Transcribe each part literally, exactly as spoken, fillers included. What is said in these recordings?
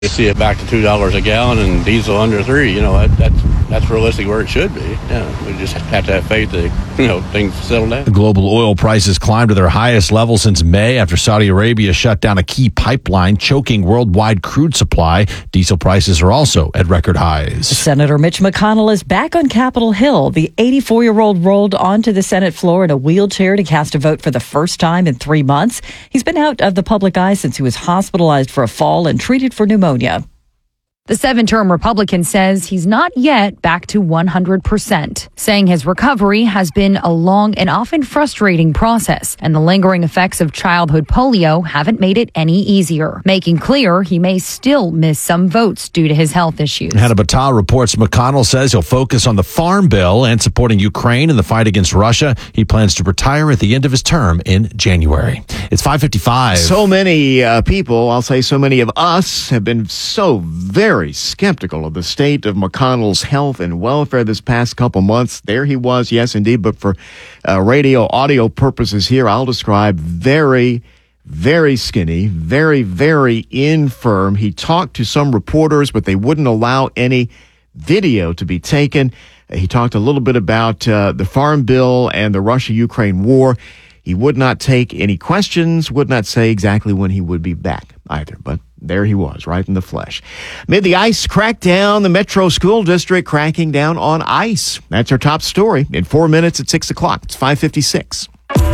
You see it back to two dollars a gallon and diesel under three. You know, that, that's that's realistic where it should be. Yeah, we just have to have faith that, you know, things settle down. The global oil prices climbed to their highest level since May after Saudi Arabia shut down a key pipeline, choking worldwide crude supply. Diesel prices are also at record highs. Senator Mitch McConnell is back on Capitol Hill. The eighty-four-year-old rolled onto the Senate floor in a wheelchair to cast a vote for the first time in three months. He's been out of the public eye since he was hospitalized for a fall and treated for pneumonia. The seven-term Republican says he's not yet back to one hundred percent, saying his recovery has been a long and often frustrating process, and the lingering effects of childhood polio haven't made it any easier, making clear he may still miss some votes due to his health issues. Hannah Batal reports McConnell says he'll focus on the farm bill and supporting Ukraine in the fight against Russia. He plans to retire at the end of his term in January. It's five fifty-five. So many uh, people, I'll say so many of us, have been so very Very skeptical of the state of McConnell's health and welfare this past couple months. There he was, yes, indeed. But for uh, radio, audio purposes here, I'll describe very, very skinny, very, very infirm. He talked to some reporters, but they wouldn't allow any video to be taken. He talked a little bit about uh, the Farm Bill and the Russia-Ukraine war. He would not take any questions, would not say exactly when he would be back either, but there he was, right in the flesh. Amid the ICE crackdown, the Metro School District cracking down on ICE. That's our top story. In four minutes at six o'clock. It's five fifty-six.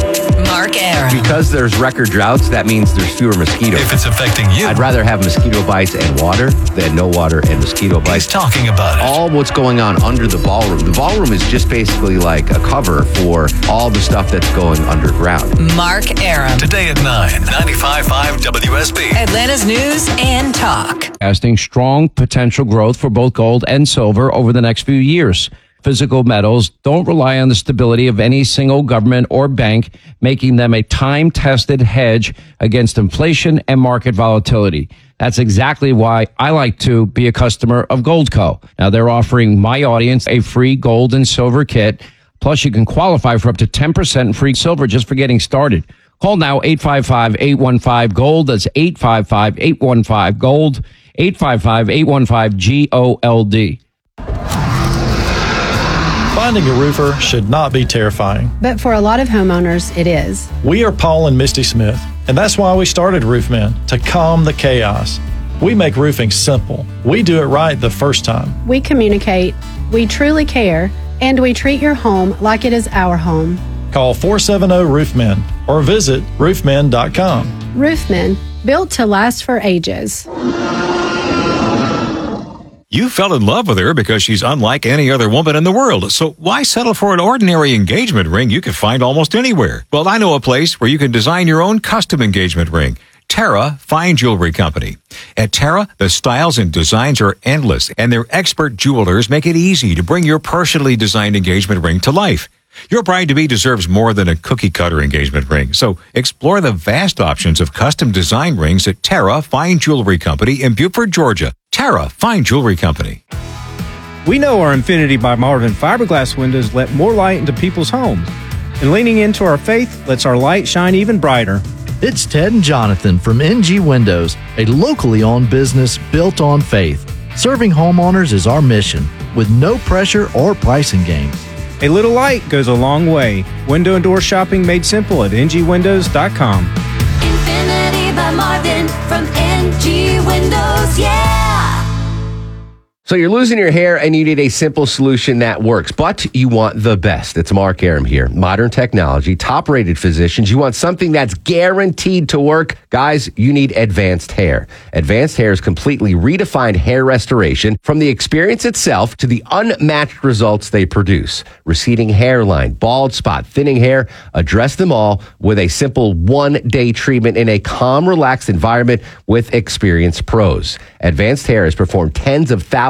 Mark Arum. Because there's record droughts, that means there's fewer mosquitoes. If it's affecting you, I'd rather have mosquito bites and water than no water and mosquito bites. He's talking about it. All what's going on under the ballroom. The ballroom is just basically like a cover for all the stuff that's going underground. Mark Arum. Today at nine, ninety-five point five W S B. Atlanta's News and Talk. Forecasting strong potential growth for both gold and silver over the next few years. Physical metals don't rely on the stability of any single government or bank, making them a time-tested hedge against inflation and market volatility. That's exactly why I like to be a customer of Goldco. Now, they're offering my audience a free gold and silver kit. Plus, you can qualify for up to ten percent free silver just for getting started. Call now, eight five five, eight one five, GOLD. That's eight five five, eight one five, GOLD, eight five five, eight one five, G O L D. Finding a roofer should not be terrifying. But for a lot of homeowners, it is. We are Paul and Misty Smith, and that's why we started Roofmen, to calm the chaos. We make roofing simple. We do it right the first time. We communicate, we truly care, and we treat your home like it is our home. Call four seven zero, Roofmen or visit roofmen dot com. Roofmen, built to last for ages. You fell in love with her because she's unlike any other woman in the world. So why settle for an ordinary engagement ring you could find almost anywhere? Well, I know a place where you can design your own custom engagement ring. Terra Fine Jewelry Company. At Terra, the styles and designs are endless, and their expert jewelers make it easy to bring your personally designed engagement ring to life. Your bride-to-be deserves more than a cookie-cutter engagement ring, so explore the vast options of custom design rings at Terra Fine Jewelry Company in Buford, Georgia. Terra Fine Jewelry Company. We know our Infinity by Marvin fiberglass windows let more light into people's homes, and leaning into our faith lets our light shine even brighter. It's Ted and Jonathan from N G Windows, a locally owned business built on faith. Serving homeowners is our mission, with no pressure or pricing games. A little light goes a long way. Window and door shopping made simple at N G windows dot com. Infinity by Marvin from N G Windows, yeah! So you're losing your hair and you need a simple solution that works, but you want the best. It's Mark Arum here. Modern technology, top-rated physicians. You want something that's guaranteed to work. Guys, you need Advanced Hair. Advanced Hair's completely redefined hair restoration, from the experience itself to the unmatched results they produce. Receding hairline, bald spot, thinning hair, address them all with a simple one-day treatment in a calm, relaxed environment with experienced pros. Advanced Hair has performed tens of thousands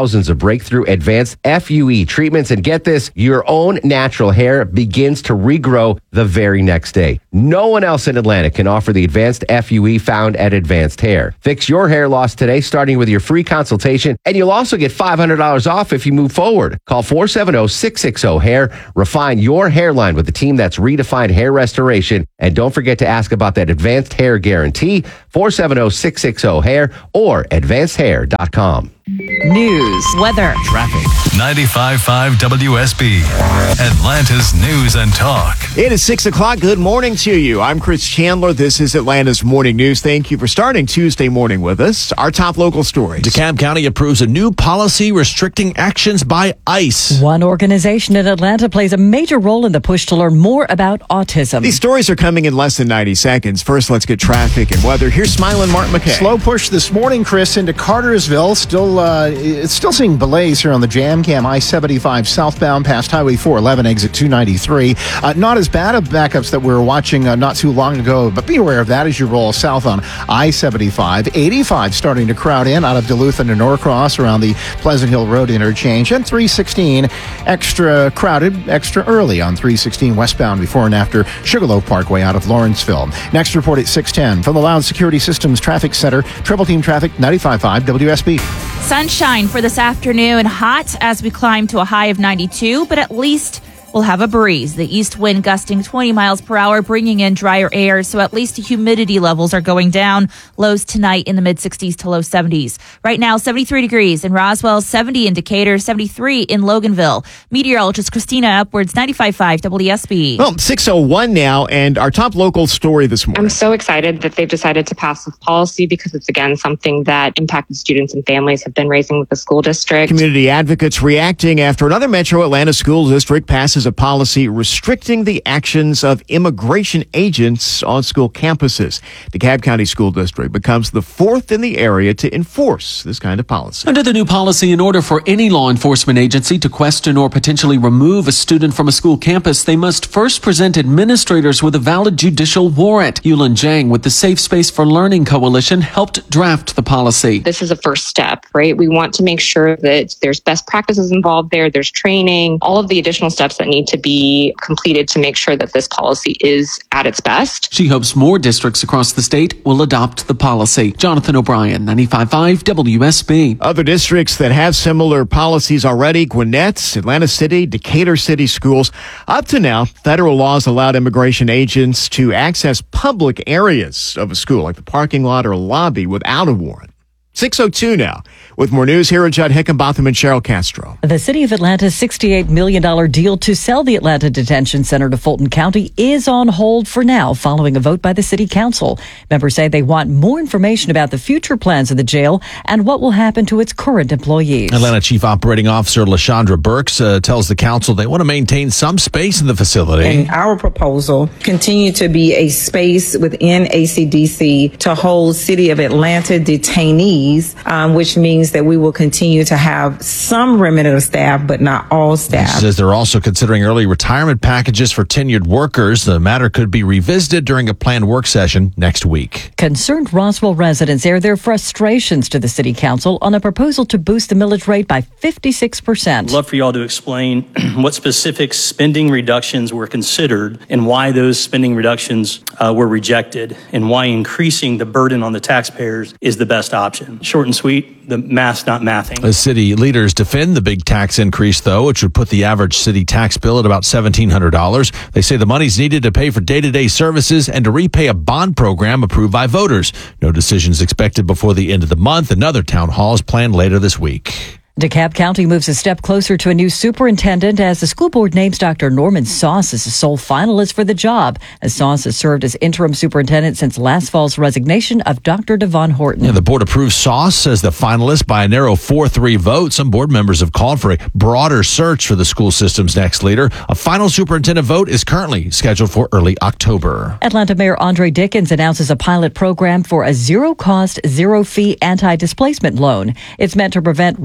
thousands of breakthrough advanced F U E treatments. And get this, your own natural hair begins to regrow the very next day. No one else in Atlanta can offer the advanced F U E found at Advanced Hair. Fix your hair loss today, starting with your free consultation, and you'll also get five hundred dollars off if you move forward. Call four seven zero, six six zero, hair. Refine your hairline with the team that's redefined hair restoration. And don't forget to ask about that advanced hair guarantee, four seven zero, six six zero, hair or advanced hair dot com. News, weather, traffic. ninety-five point five W S B, Atlanta's News and Talk. It is six o'clock. Good morning to you. I'm Chris Chandler. This is Atlanta's Morning News. Thank you for starting Tuesday morning with us. Our top local stories. DeKalb County approves a new policy restricting actions by ICE. One organization in Atlanta plays a major role in the push to learn more about autism. These stories are coming in less than ninety seconds. First, let's get traffic and weather. Here's Smiling Martin McKay. Slow push this morning, Chris, into Cartersville. Still, uh, it's still seeing delays here on the Jam Cam I seventy-five southbound past Highway four eleven, exit two ninety-three. Uh, not as bad of backups that we were watching uh, not too long ago, but be aware of that as you roll south on I seventy-five. eighty-five starting to crowd in out of Duluth into Norcross around the Pleasant Hill Road interchange, and three sixteen extra crowded, extra early on three sixteen westbound before and after Sugarloaf Parkway out of Lawrenceville. Next report at six ten from the Loud Security Systems Traffic Center, Triple Team Traffic, ninety-five point five W S B. Sunshine for this afternoon, hot as we climb to a high of ninety-two, but at least we'll have a breeze. The east wind gusting twenty miles per hour, bringing in drier air, so at least the humidity levels are going down. Lows tonight in the mid sixties to low seventies. Right now, seventy-three degrees in Roswell, seventy in Decatur, seventy-three in Loganville. Meteorologist Christina Upwards, ninety-five point five W S B. Well, six oh one now, and our top local story this morning. I'm so excited that they've decided to pass this policy because it's, again, something that impacted students and families have been raising with the school district. Community advocates reacting after another Metro Atlanta school district passes a policy restricting the actions of immigration agents on school campuses. DeKalb County School District becomes the fourth in the area to enforce this kind of policy. Under the new policy, in order for any law enforcement agency to question or potentially remove a student from a school campus, they must first present administrators with a valid judicial warrant. Yulin Jang with the Safe Space for Learning Coalition helped draft the policy. This is a first step, right? We want to make sure that there's best practices involved there, there's training, all of the additional steps that need to be completed to make sure that this policy is at its best. She hopes more districts across the state will adopt the policy. Jonathan O'Brien, ninety-five point five W S B. Other districts that have similar policies already: Gwinnett, Atlanta City, Decatur City Schools. Up to now, federal laws allowed immigration agents to access public areas of a school, like the parking lot or lobby, without a warrant. six oh two now. With more news, here are Judd Hickenbotham and Cheryl Castro. The City of Atlanta's sixty-eight million dollars deal to sell the Atlanta Detention Center to Fulton County is on hold for now, following a vote by the City Council. Members say they want more information about the future plans of the jail and what will happen to its current employees. Atlanta Chief Operating Officer LaShondra Burks uh, tells the council they want to maintain some space in the facility. And our proposal continue to be a space within A C D C to hold City of Atlanta detainees, um, which means that we will continue to have some remnant of staff, but not all staff. She says they're also considering early retirement packages for tenured workers. The matter could be revisited during a planned work session next week. Concerned Roswell residents air their frustrations to the City Council on a proposal to boost the millage rate by fifty-six percent. I'd love for you all to explain what specific spending reductions were considered and why those spending reductions uh, were rejected, and why increasing the burden on the taxpayers is the best option. Short and sweet, the math's not mathing. The city leaders defend the big tax increase, though, which would put the average city tax bill at about seventeen hundred dollars. They say the money's needed to pay for day-to-day services and to repay a bond program approved by voters. No decisions expected before the end of the month. Another town hall is planned later this week. DeKalb County moves a step closer to a new superintendent as the school board names Doctor Norman Sauce as the sole finalist for the job, as Sauce has served as interim superintendent since last fall's resignation of Doctor Devon Horton. Yeah, the board approves Sauce as the finalist by a narrow four three vote. Some board members have called for a broader search for the school system's next leader. A final superintendent vote is currently scheduled for early October. Atlanta Mayor Andre Dickens announces a pilot program for a zero-cost, zero-fee anti-displacement loan. It's meant to prevent renters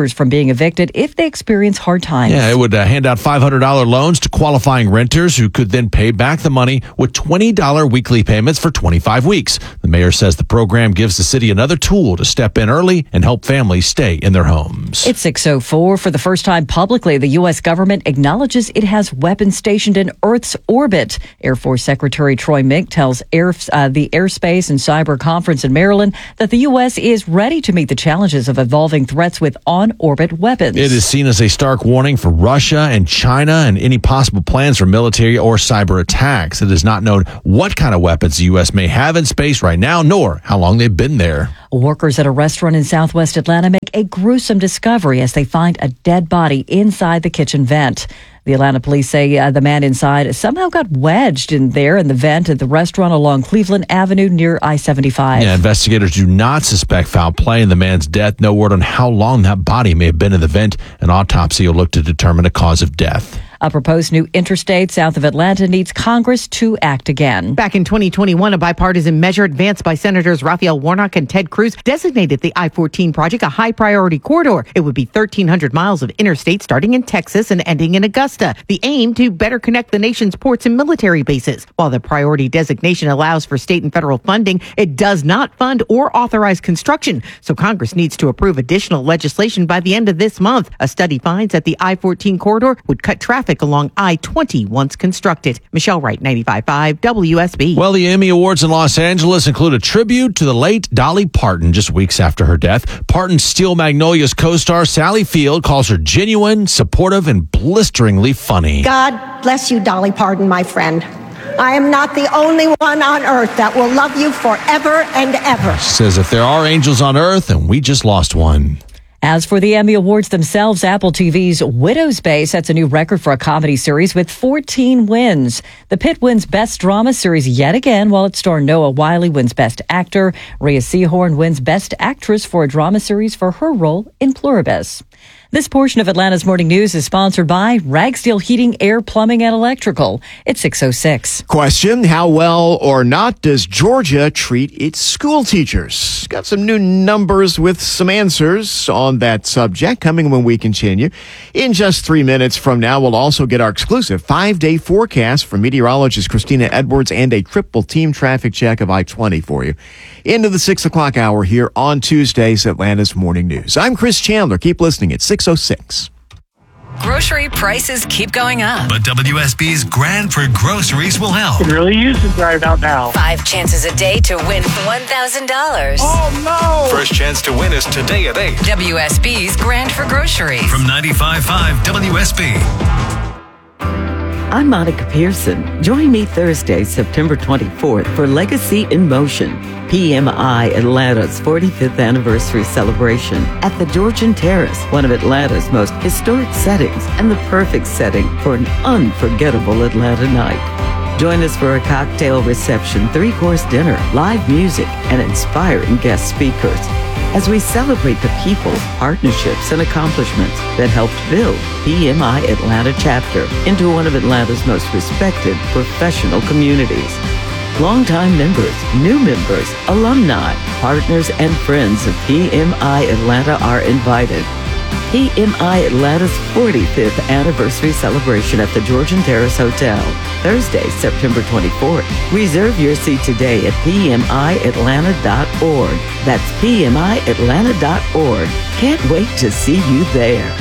renters from being evicted if they experience hard times. Yeah, it would uh, hand out five hundred dollars loans to qualifying renters who could then pay back the money with twenty dollars weekly payments for twenty-five weeks. The mayor says the program gives the city another tool to step in early and help families stay in their homes. It's six oh four. For the first time publicly, the U S government acknowledges it has weapons stationed in Earth's orbit. Air Force Secretary Troy Mink tells Air, uh, the Airspace and Cyber Conference in Maryland that the U S is ready to meet the challenges of evolving threats with on-orbit weapons. It is seen as a stark warning for Russia and China and any possible plans for military or cyber attacks. It is not known what kind of weapons the U S may have in space right now, nor how long they've been there. Workers at a restaurant in southwest Atlanta make a gruesome discovery as they find a dead body inside the kitchen vent. The Atlanta police say uh, the man inside somehow got wedged in there in the vent at the restaurant along Cleveland Avenue near I seventy-five. Yeah, investigators do not suspect foul play in the man's death. No word on how long that body may have been in the vent. An autopsy will look to determine the cause of death. A proposed new interstate south of Atlanta needs Congress to act again. Back in twenty twenty-one, a bipartisan measure advanced by Senators Raphael Warnock and Ted Cruz designated the I fourteen project a high-priority corridor. It would be thirteen hundred miles of interstate starting in Texas and ending in Augusta. The aim to better connect the nation's ports and military bases. While the priority designation allows for state and federal funding, it does not fund or authorize construction. So Congress needs to approve additional legislation by the end of this month. A study finds that the I fourteen corridor would cut traffic along I twenty once constructed. Michelle Wright, ninety-five point five W S B. Well, the Emmy Awards in Los Angeles include a tribute to the late Dolly Parton just weeks after her death. Parton's Steel Magnolias co-star Sally Field calls her genuine, supportive, and blisteringly funny. God bless you, Dolly Parton, my friend. I am not the only one on earth that will love you forever and ever. She says if there are angels on earth, and we just lost one. As for the Emmy Awards themselves, Apple T V's Widow's Bay sets a new record for a comedy series with fourteen wins. The Pit wins Best Drama Series yet again, while its star Noah Wiley wins Best Actor. Rhea Seehorn wins Best Actress for a drama series for her role in Pluribus. This portion of Atlanta's Morning News is sponsored by Ragsteel Heating, Air, Plumbing, and Electrical. It's six oh six. Question, how well or not does Georgia treat its school teachers? Got some new numbers with some answers on that subject coming when we continue. In just three minutes from now, we'll also get our exclusive five-day forecast from meteorologist Christina Edwards and a triple team traffic check of I twenty for you. Into the six o'clock hour here on Tuesday's Atlanta's Morning News. I'm Chris Chandler. Keep listening at six oh six. Grocery prices keep going up. But W S B's Grand for Groceries will help. It really is right out now. Five chances a day to win one thousand dollars. Oh, no! First chance to win is today at eight. W S B's Grand for Groceries. From ninety-five point five W S B. I'm Monica Pearson. Join me Thursday, September twenty-fourth for Legacy in Motion, P M I Atlanta's forty-fifth anniversary celebration at the Georgian Terrace, one of Atlanta's most historic settings and the perfect setting for an unforgettable Atlanta night. Join us for a cocktail reception, three-course dinner, live music, and inspiring guest speakers as we celebrate the people, partnerships, and accomplishments that helped build P M I Atlanta chapter into one of Atlanta's most respected professional communities. Longtime members, new members, alumni, partners, and friends of P M I Atlanta are invited. P M I Atlanta's forty-fifth anniversary celebration at the Georgian Terrace Hotel, Thursday, September twenty-fourth. Reserve your seat today at P M I Atlanta dot org. That's P M I Atlanta dot org. Can't wait to see you there.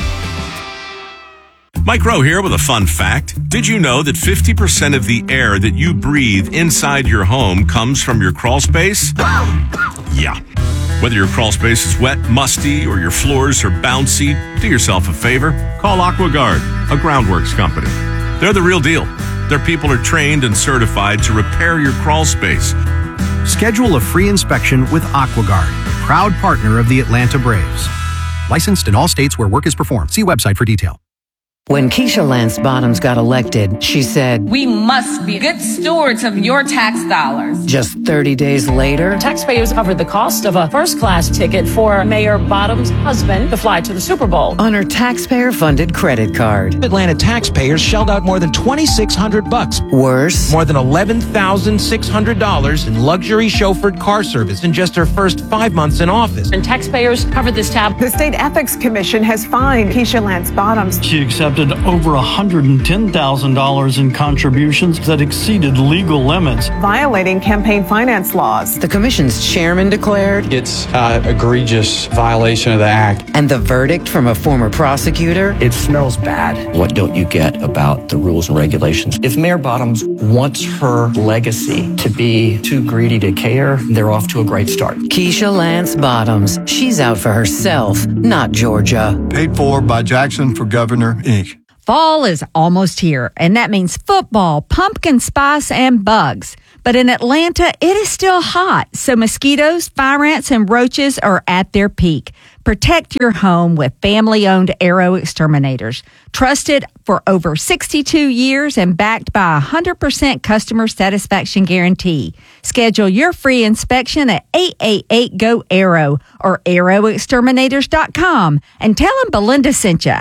Mike Rowe here with a fun fact. Did you know that fifty percent of the air that you breathe inside your home comes from your crawl space? Yeah. Whether your crawl space is wet, musty, or your floors are bouncy, do yourself a favor. Call AquaGuard, a groundworks company. They're the real deal. Their people are trained and certified to repair your crawl space. Schedule a free inspection with AquaGuard, proud partner of the Atlanta Braves. Licensed in all states where work is performed. See website for detail. When Keisha Lance Bottoms got elected, she said, "We must be good stewards of your tax dollars." Just thirty days later, taxpayers covered the cost of a first-class ticket for Mayor Bottoms' husband to fly to the Super Bowl on her taxpayer-funded credit card. Atlanta taxpayers shelled out more than twenty-six hundred bucks. Worse, more than eleven thousand six hundred dollars in luxury chauffeured car service in just her first five months in office. And taxpayers covered this tab. The State Ethics Commission has fined Keisha Lance Bottoms. She accepted over one hundred ten thousand dollars in contributions that exceeded legal limits, violating campaign finance laws. The commission's chairman declared it's an egregious violation of the act. And the verdict from a former prosecutor? It smells bad. What don't you get about the rules and regulations? If Mayor Bottoms wants her legacy to be too greedy to care, they're off to a great start. Keisha Lance Bottoms. She's out for herself, not Georgia. Paid for by Jackson for Governor, Incorporated. Fall is almost here, and that means football, pumpkin spice, and bugs. But in Atlanta, it is still hot, so mosquitoes, fire ants, and roaches are at their peak. Protect your home with family-owned Arrow Exterminators. Trusted for over sixty-two years and backed by a one hundred percent customer satisfaction guarantee. Schedule your free inspection at eight eight eight, G O, ARROW or arrow exterminators dot com and tell them Belinda sent you.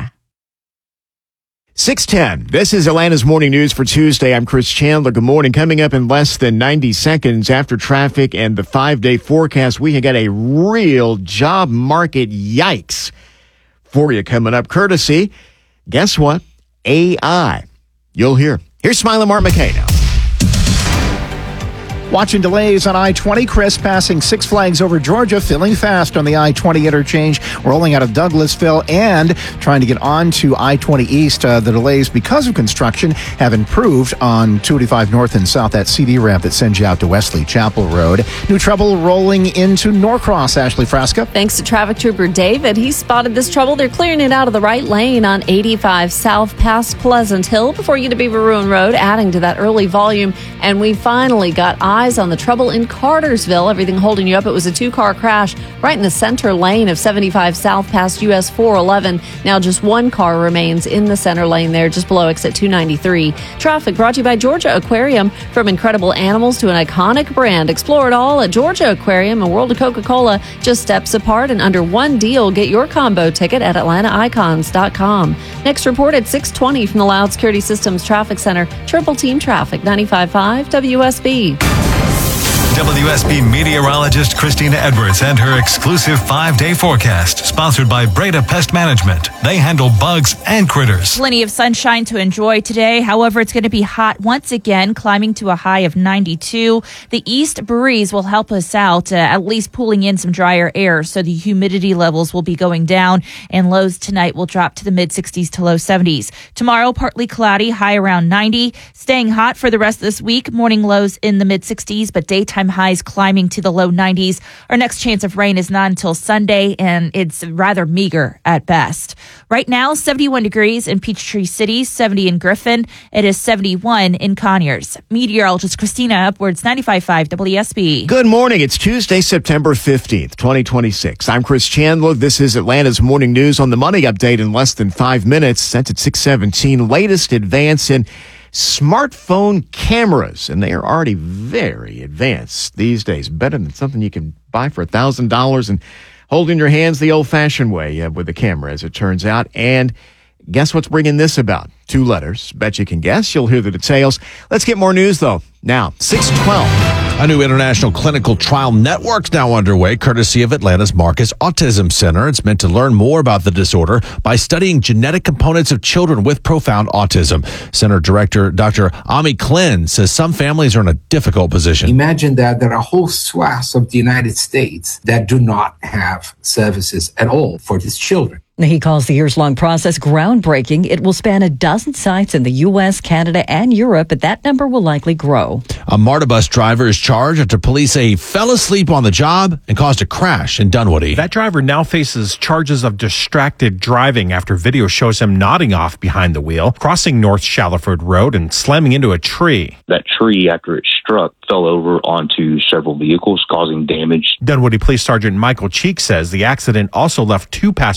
six ten. This is Atlanta's Morning News for Tuesday. I'm Chris Chandler. Good morning. Coming up in less than ninety seconds after traffic and the five-day forecast, we have got a real job market yikes for you coming up. Courtesy, guess what? A I. You'll hear. Here's Smiling Mark McKay now. Watching delays on I twenty, Chris passing Six Flags over Georgia, filling fast on the I twenty interchange, rolling out of Douglasville and trying to get on to I twenty East. Uh, the delays because of construction have improved on two eighty-five North and South, that C D ramp that sends you out to Wesley Chapel Road. New trouble rolling into Norcross. Ashley Frasca. Thanks to traffic trooper David. He spotted this trouble. They're clearing it out of the right lane on eighty-five South past Pleasant Hill before you get to Beaver Ruin Road, adding to that early volume. And we finally got eyes on the trouble in Cartersville. Everything holding you up. It was a two-car crash right in the center lane of seventy-five South past U S four eleven. Now just one car remains in the center lane there, just below exit two ninety-three. Traffic brought to you by Georgia Aquarium. From incredible animals to an iconic brand, explore it all at Georgia Aquarium and World of Coca-Cola. Just steps apart and under one deal. Get your combo ticket at atlanta icons dot com. Next report at six twenty from the Loud Security Systems Traffic Center. Triple Team Traffic, ninety-five point five W S B. W S B meteorologist Christina Edwards and her exclusive five-day forecast, sponsored by Breda Pest Management. They handle bugs and critters. Plenty of sunshine to enjoy today. However, it's going to be hot once again, climbing to a high of ninety-two. The east breeze will help us out, uh, at least pulling in some drier air, so the humidity levels will be going down, and lows tonight will drop to the mid-sixties to low seventies. Tomorrow, partly cloudy, high around ninety. Staying hot for the rest of this week. Morning lows in the mid-sixties, but daytime highs climbing to the low nineties. Our next chance of rain is not until Sunday, and it's rather meager at best. Right now, seventy-one degrees in Peachtree City, seventy in Griffin. It is seventy-one in Conyers. Meteorologist Christina Upwards, ninety-five point five W S B. Good morning. It's Tuesday, September fifteenth, twenty twenty-six. I'm Chris Chandler. This is Atlanta's Morning News on the Money Update in less than five minutes. That's at six seventeen. Latest advance in smartphone cameras, and they are already very advanced these days. Better than something you can buy for one thousand dollars and hold in your hands the old-fashioned way uh, with a camera, as it turns out. And guess what's bringing this about? Two letters. Bet you can guess. You'll hear the details. Let's get more news, though. Now, six twelve. A new international clinical trial network's now underway, courtesy of Atlanta's Marcus Autism Center. It's meant to learn more about the disorder by studying genetic components of children with profound autism. Center Director Doctor Ami Klin says some families are in a difficult position. Imagine that there are whole swaths of the United States that do not have services at all for these children. He calls the years-long process groundbreaking. It will span a dozen sites in the U S, Canada, and Europe, but that number will likely grow. A MARTA bus driver is charged after police say he fell asleep on the job and caused a crash in Dunwoody. That driver now faces charges of distracted driving after video shows him nodding off behind the wheel, crossing North Shallowford Road and slamming into a tree. That tree, after it struck, fell over onto several vehicles, causing damage. Dunwoody Police Sergeant Michael Cheek says the accident also left two passengers hurt.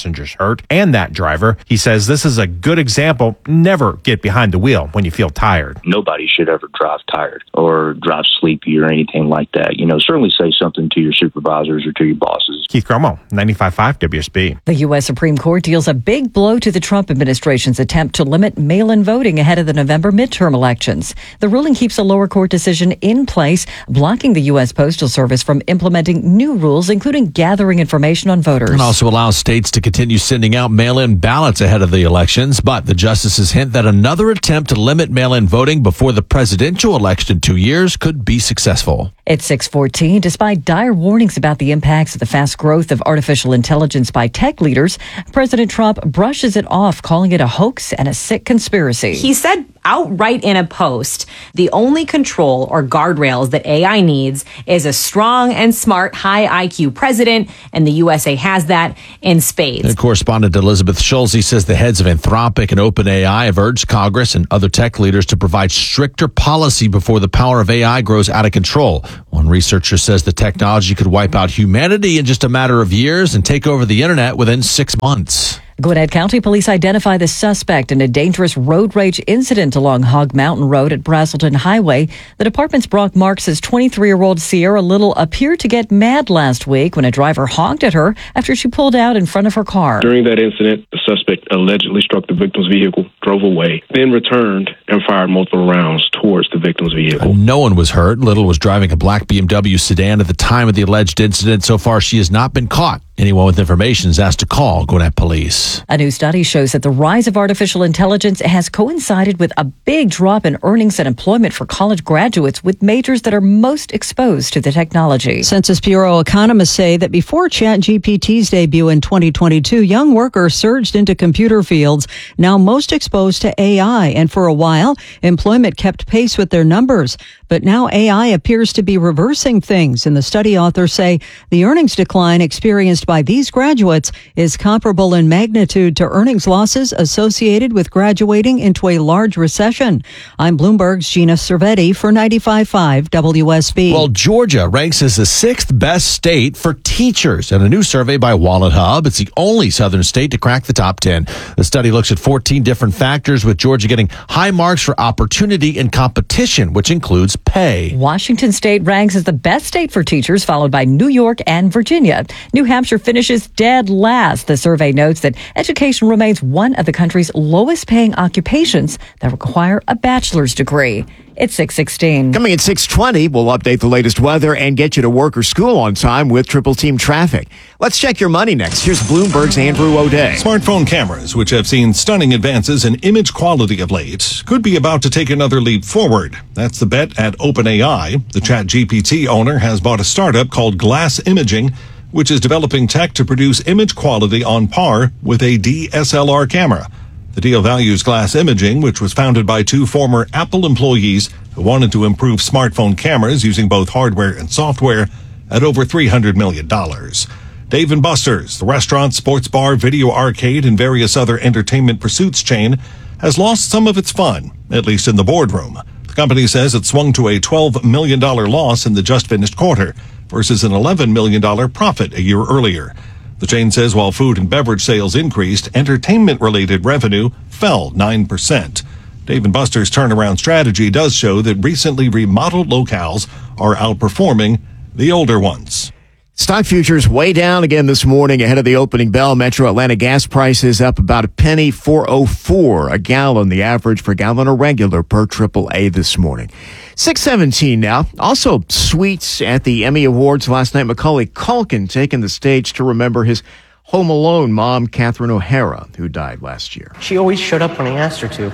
hurt and that driver. He says this is a good example. Never get behind the wheel when you feel tired. Nobody should ever drive tired or drive sleepy or anything like that. You know, certainly say something to your supervisors or to your bosses. Keith Gromo, ninety-five point five W S B. The U S Supreme Court deals a big blow to the Trump administration's attempt to limit mail-in voting ahead of the November midterm elections. The ruling keeps a lower court decision in place, blocking the U S Postal Service from implementing new rules, including gathering information on voters. It also allows states to continue sending out mail-in ballots ahead of the elections, but the justices hint that another attempt to limit mail-in voting before the presidential election in two years could be successful. It's six fourteen. Despite dire warnings about the impacts of the fast growth of artificial intelligence by tech leaders, President Trump brushes it off, calling it a hoax and a sick conspiracy. He said outright in a post, the only control or guardrails that A I needs is a strong and smart, high I Q president, and the U S A has that in spades. And correspondent Elizabeth Schulze says the heads of Anthropic and OpenAI have urged Congress and other tech leaders to provide stricter policy before the power of A I grows out of control. One researcher says the technology could wipe out humanity in just a matter of years and take over the internet within six months. Gwinnett County Police identify the suspect in a dangerous road rage incident along Hog Mountain Road at Brazelton Highway. The department's Brock Marks says twenty-three-year-old Sierra Little appeared to get mad last week when a driver honked at her after she pulled out in front of her car. During that incident, the suspect allegedly struck the victim's vehicle, drove away, then returned and fired multiple rounds towards the victim's vehicle. No one was hurt. Little was driving a black B M W sedan at the time of the alleged incident. So far, she has not been caught. Anyone with information is asked to call Gwinnett Police. A new study shows that the rise of artificial intelligence has coincided with a big drop in earnings and employment for college graduates with majors that are most exposed to the technology. Census Bureau economists say that before ChatGPT's debut in twenty twenty-two, young workers surged into computer fields, now most exposed to A I. And for a while, employment kept pace with their numbers. But now A I appears to be reversing things. And the study authors say the earnings decline experienced by these graduates is comparable in magnitude to earnings losses associated with graduating into a large recession. I'm Bloomberg's Gina Cervetti for ninety-five point five W S B. Well, Georgia ranks as the sixth best state for teachers in a new survey by Wallet Hub. It's the only southern state to crack the top ten. The study looks at fourteen different factors, with Georgia getting high marks for opportunity and competition, which includes pay. Washington State ranks as the best state for teachers, followed by New York and Virginia. New Hampshire finishes dead last. The survey notes that education remains one of the country's lowest paying occupations that require a bachelor's degree. It's six sixteen. Coming at six twenty, we'll update the latest weather and get you to work or school on time with Triple Team Traffic. Let's check your money next. Here's Bloomberg's Andrew O'Day. Smartphone cameras, which have seen stunning advances in image quality of late, could be about to take another leap forward. That's the bet at OpenAI. The ChatGPT owner has bought a startup called Glass Imaging, which is developing tech to produce image quality on par with a D S L R camera. The deal values Glass Imaging, which was founded by two former Apple employees who wanted to improve smartphone cameras using both hardware and software, at over three hundred million dollars. Dave and Buster's, the restaurant, sports bar, video arcade, and various other entertainment pursuits chain, has lost some of its fun, at least in the boardroom. The company says it swung to a twelve million dollars loss in the just finished quarter versus an eleven million dollars profit a year earlier. The chain says while food and beverage sales increased, entertainment-related revenue fell nine percent. Dave and Buster's turnaround strategy does show that recently remodeled locales are outperforming the older ones. Stock futures way down again this morning ahead of the opening bell. Metro Atlanta gas prices up about a penny, four oh four a gallon. The average per gallon or regular per triple A this morning. six seventeen now. Also sweets at the Emmy Awards last night. Macaulay Culkin taking the stage to remember his Home Alone mom, Catherine O'Hara, who died last year. She always showed up when I asked her to.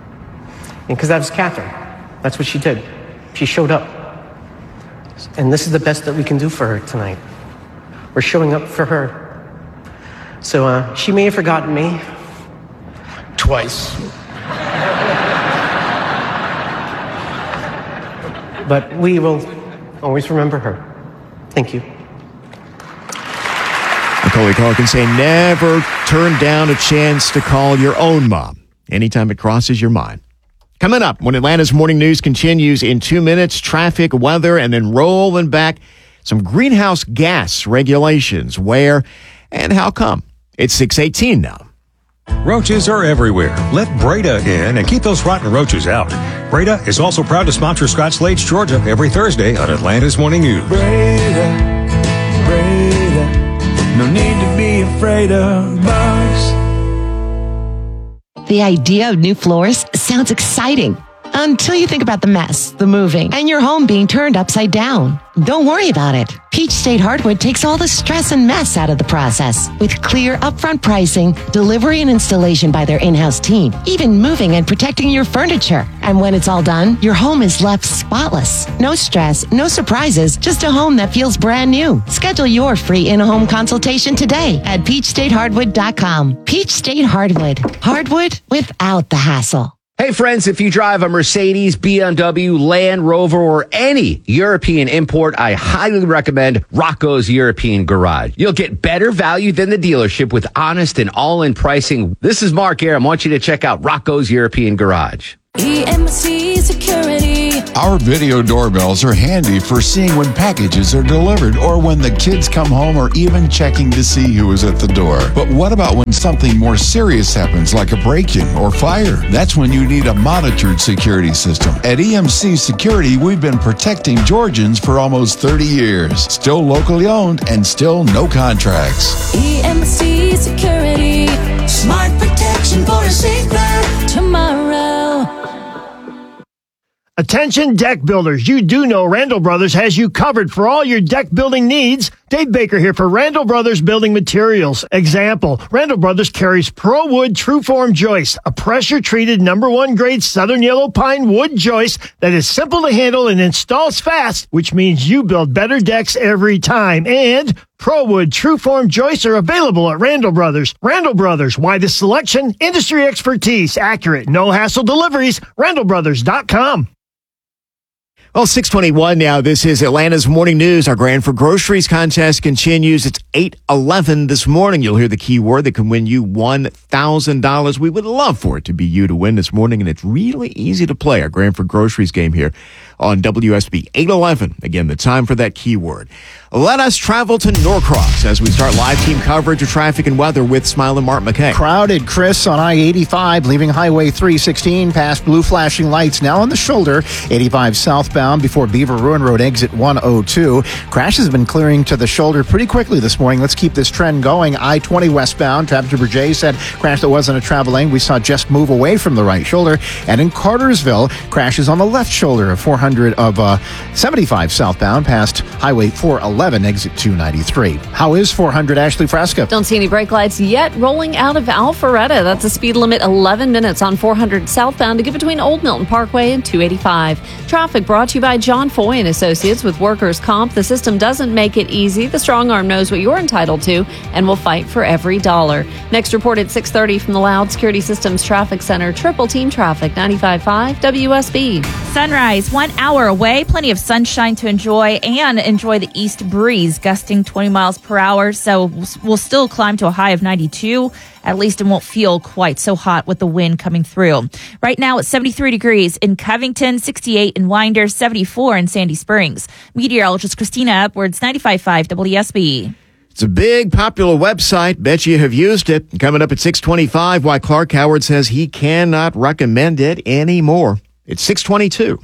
Because that was Catherine. That's what she did. She showed up. And this is the best that we can do for her tonight. We're showing up for her. So uh, she may have forgotten me twice. But we will always remember her. Thank you. Macaulay Culkin saying never turn down a chance to call your own mom anytime it crosses your mind. Coming up, when Atlanta's morning news continues in two minutes, traffic, weather, and then rolling back some greenhouse gas regulations. Where and how come? It's six eighteen now. Roaches are everywhere. Let Breda in and keep those rotten roaches out. Breda is also proud to sponsor Scott Slade's Georgia every Thursday on Atlanta's Morning News. Breda, Breda, no need to be afraid of bugs. The idea of new floors sounds exciting until you think about the mess, the moving, and your home being turned upside down. Don't worry about it. Peach State Hardwood takes all the stress and mess out of the process with clear upfront pricing, delivery and installation by their in-house team, even moving and protecting your furniture. And when it's all done, your home is left spotless. No stress, no surprises, just a home that feels brand new. Schedule your free in-home consultation today at peach state hardwood dot com. Peach State Hardwood. Hardwood without the hassle. Hey friends, if you drive a Mercedes, B M W, Land Rover, or any European import, I highly recommend Rocco's European Garage. You'll get better value than the dealership with honest and all-in pricing. This is Mark Aram. I want you to check out Rocco's European Garage. E M C Security. Our video doorbells are handy for seeing when packages are delivered or when the kids come home or even checking to see who is at the door. But what about when something more serious happens like a break-in or fire? That's when you need a monitored security system. At E M C Security, we've been protecting Georgians for almost thirty years. Still locally owned and still no contracts. E M C Security. Smart protection for a safer tomorrow. Attention deck builders, you do know Randall Brothers has you covered for all your deck building needs. Dave Baker here for Randall Brothers Building Materials. Example, Randall Brothers carries ProWood Trueform Joist, a pressure-treated number one grade Southern Yellow Pine wood joist that is simple to handle and installs fast, which means you build better decks every time. And ProWood Trueform joists are available at Randall Brothers. Randall Brothers, widest selection, industry expertise, accurate, no-hassle deliveries, randall brothers dot com. Well, six twenty-one now. This is Atlanta's Morning News. Our Grand for Groceries contest continues. It's eight eleven this morning. You'll hear the key word that can win you one thousand dollars. We would love for it to be you to win this morning, and it's really easy to play. Our Grand for Groceries game here on W S B. eight eleven. Again, the time for that keyword. Let us travel to Norcross as we start live team coverage of traffic and weather with Smile and Mark McKay. Crowded, Chris, on I eighty-five, leaving Highway three sixteen past blue flashing lights, now on the shoulder. eighty-five southbound before Beaver Ruin Road, exit one oh two. Crashes have been clearing to the shoulder pretty quickly this morning. Let's keep this trend going. I twenty westbound, traffic trooper Jay said crash that wasn't a travel lane. We saw just move away from the right shoulder. And in Cartersville, crashes on the left shoulder of four hundred of uh, seventy-five southbound past Highway four eleven, exit two ninety-three. How is four hundred, Ashley Fresca? Don't see any brake lights yet. Rolling out of Alpharetta. That's a speed limit eleven minutes on four hundred southbound to get between Old Milton Parkway and two eighty-five. Traffic brought to you by John Foy and Associates with Workers' Comp. The system doesn't make it easy. The strong arm knows what you're entitled to and will fight for every dollar. Next report at six thirty from the Loud Security Systems Traffic Center. Triple Team Traffic, ninety-five point five W S B. Sunrise, one hour away. Plenty of sunshine to enjoy and enjoy the east breeze, gusting twenty miles per hour. So we'll still climb to a high of ninety-two. At least it won't feel quite so hot with the wind coming through. Right now it's seventy-three degrees in Covington, sixty-eight in Winder, seventy-four in Sandy Springs. Meteorologist Christina Edwards, ninety-five point five W S B. It's a big, popular website. Bet you have used it. Coming up at six twenty-five, why Clark Howard says he cannot recommend it anymore. It's six twenty-two.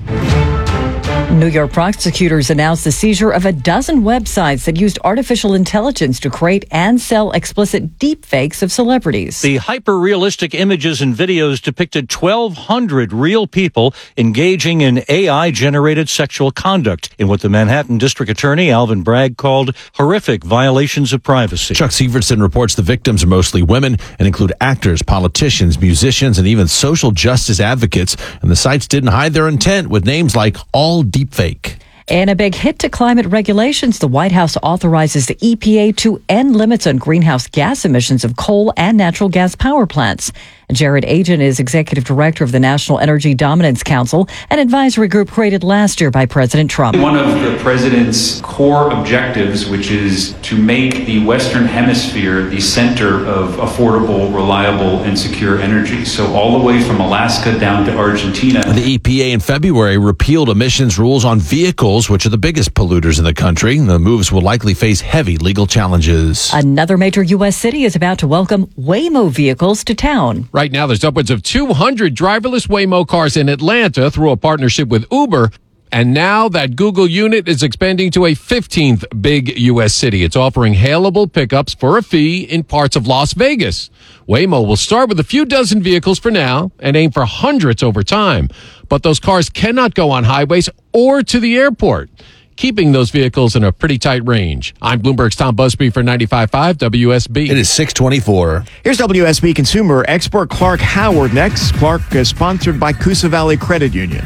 New York prosecutors announced the seizure of a dozen websites that used artificial intelligence to create and sell explicit deepfakes of celebrities. The hyper-realistic images and videos depicted twelve hundred real people engaging in A I-generated sexual conduct in what the Manhattan District Attorney Alvin Bragg called horrific violations of privacy. Chuck Severson reports the victims are mostly women and include actors, politicians, musicians, and even social justice advocates. And the sites didn't hide their intent with names like All Deepfake. In a big hit to climate regulations, the White House authorizes the E P A to end limits on greenhouse gas emissions of coal and natural gas power plants. Jared Agent is executive director of the National Energy Dominance Council, an advisory group created last year by President Trump. One of the president's core objectives, which is to make the Western Hemisphere the center of affordable, reliable, and secure energy. So all the way from Alaska down to Argentina. The E P A in February repealed emissions rules on vehicles, which are the biggest polluters in the country. The moves will likely face heavy legal challenges. Another major U S city is about to welcome Waymo vehicles to town. Right now, there's upwards of two hundred driverless Waymo cars in Atlanta through a partnership with Uber. And now that Google unit is expanding to a fifteenth big U S city. It's offering hailable pickups for a fee in parts of Las Vegas. Waymo will start with a few dozen vehicles for now and aim for hundreds over time. But those cars cannot go on highways or to the airport, keeping those vehicles in a pretty tight range. I'm Bloomberg's Tom Busby for ninety-five point five W S B. It is six twenty-four. Here's W S B consumer expert Clark Howard next. Clark is sponsored by Coosa Valley Credit Union.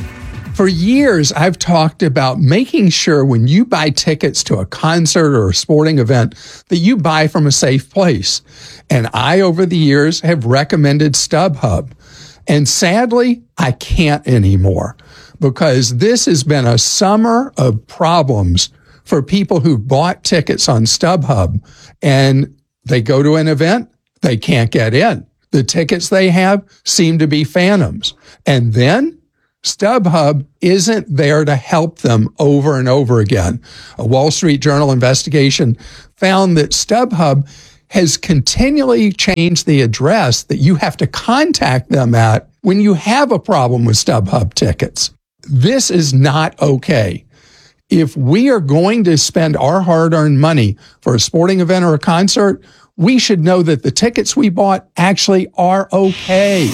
For years, I've talked about making sure when you buy tickets to a concert or a sporting event that you buy from a safe place. And I, over the years, have recommended StubHub. And sadly, I can't anymore because this has been a summer of problems for people who've bought tickets on StubHub and they go to an event, they can't get in. The tickets they have seem to be phantoms. And then StubHub isn't there to help them over and over again. A Wall Street Journal investigation found that StubHub has continually changed the address that you have to contact them at when you have a problem with StubHub tickets. This is not okay. If we are going to spend our hard-earned money for a sporting event or a concert, we should know that the tickets we bought actually are okay.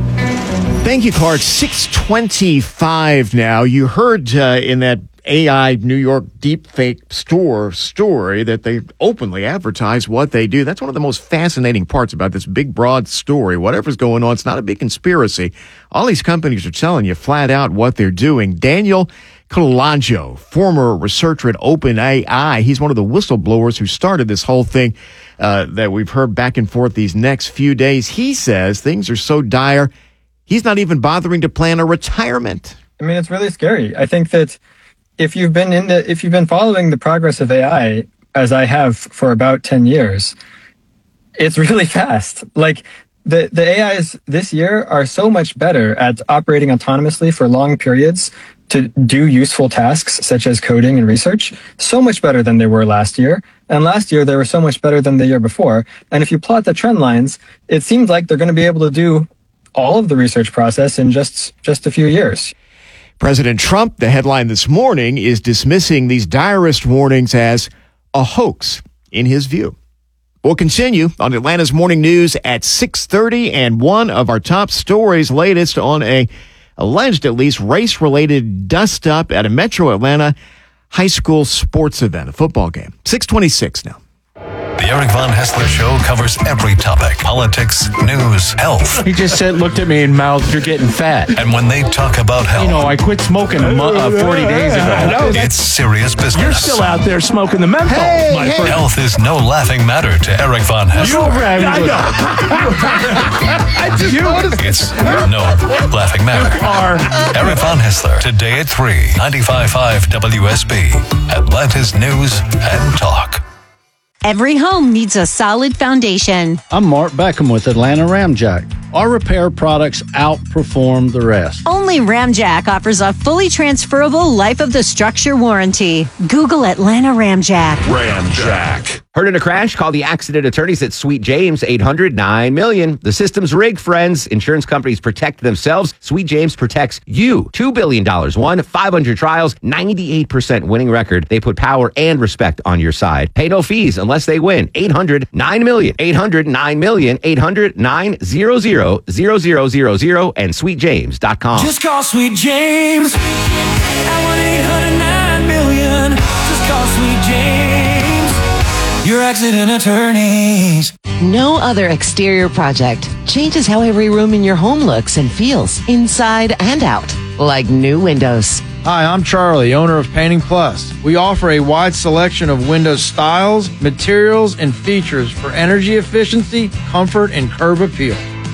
Thank you, Clark. six twenty-five now. You heard uh, in that A I New York deepfake store story that they openly advertise what they do. That's one of the most fascinating parts about this big, broad story. Whatever's going on, it's not a big conspiracy. All these companies are telling you flat out what they're doing. Daniel Colangelo, former researcher at OpenAI, he's one of the whistleblowers who started this whole thing uh, that we've heard back and forth these next few days. He says things are so dire, he's not even bothering to plan a retirement. I mean, it's really scary. I think that if you've been in the, if you've been following the progress of A I, as I have for about ten years, it's really fast. Like the, the A Is this year are so much better at operating autonomously for long periods to do useful tasks such as coding and research, so much better than they were last year. And last year, they were so much better than the year before. And if you plot the trend lines, it seems like they're going to be able to do all of the research process in just, just a few years. President Trump, the headline this morning, is dismissing these direst warnings as a hoax, in his view. We'll continue on Atlanta's Morning News at six thirty, and one of our top stories, latest on a alleged, at least, race-related dust-up at a Metro Atlanta high school sports event, a football game. six twenty-six now. The Eric Von Hessler Show covers every topic: politics, news, health. He just said, looked at me and mouthed, "You're getting fat." And when they talk about health, you know, I quit smoking a mo- uh, forty days ago. It's serious business. You're still out there smoking the menthol, hey, my hey. friend. Health is no laughing matter to Eric Von Hessler. You ran I know. I just noticed. It's no laughing matter. Are. Eric Von Hessler, today at three, ninety-five point five W S B, Atlanta's News and Talk. Every home needs a solid foundation. I'm Mark Beckham with Atlanta Ramjack. Our repair products outperform the rest. Only Ramjack offers a fully transferable life of the structure warranty. Google Atlanta Ramjack. Ramjack. Heard in a crash? Call the accident attorneys at Sweet James, eight hundred nine million. The system's rigged, friends. Insurance companies protect themselves. Sweet James protects you. two billion dollars won, five hundred trials, ninety-eight percent winning record. They put power and respect on your side. Pay no fees unless they win. eight hundred nine million. eight hundred nine million. eight hundred nine hundred zero zero zero zero and sweet james dot com. Just call Sweet James at one eight hundred nine million. Just call Sweet James, your accident attorneys. No other exterior project changes how every room in your home looks and feels, inside and out, like new windows. Hi, I'm Charlie, owner of Painting Plus. We offer a wide selection of window styles, materials, and features for energy efficiency, comfort, and curb appeal.